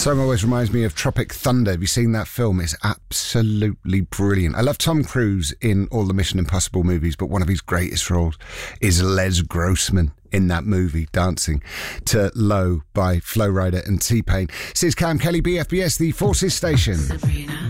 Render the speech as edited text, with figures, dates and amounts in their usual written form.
Song always reminds me of Tropic Thunder. Have you seen that film? It's absolutely brilliant. I love Tom Cruise in all the Mission Impossible movies, but one of his greatest roles is Les Grossman in that movie, dancing to Low by Flo Rida and T-Pain. This is Cam Kelly, BFBS, the Forces Station. Sabrina.